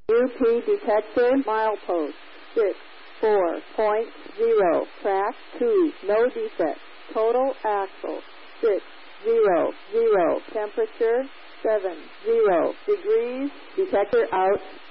UP detector, milepost 64.0, track 2, no defect, total axle 600, temperature 70 degrees, detector out.